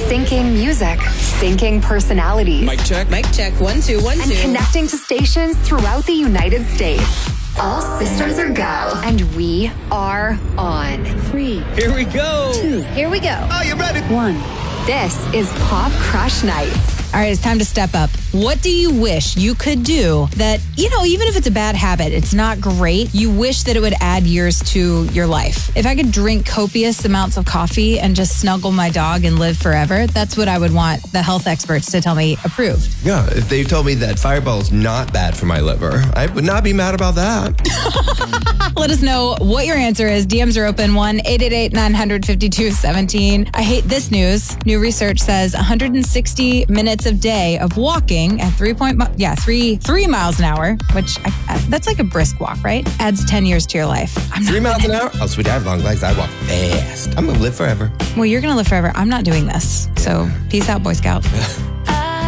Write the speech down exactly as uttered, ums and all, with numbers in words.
Syncing music, syncing personalities. Mic check. Mic check. One, two, one, and two. connecting to stations throughout the United States. All systems are go, and we are on. Three. Here we go. Two. Here we go. Are you ready? One. This is Pop Crush Nights. All right, it's time to step up. What do you wish you could do that, you know, even if it's a bad habit, it's not great, you wish that it would add years to your life? If I could drink copious amounts of coffee and just snuggle my dog and live forever, that's what I would want the health experts to tell me approved. Yeah, if they told me that Fireball is not bad for my liver, I would not be mad about that. Let us know what your answer is. D Ms are open, one eight eight eight, nine five two, one seven. I hate this news. New research says one hundred sixty minutes a day of walking at three point, yeah, three three miles an hour, which I, I, that's like a brisk walk, right? Adds ten years to your life. I'm not Three miles gonna, an hour? Oh, sweetie, I have long legs. I walk fast. I'm going to live forever. Well, you're going to live forever. I'm not doing this. So peace out, Boy Scout.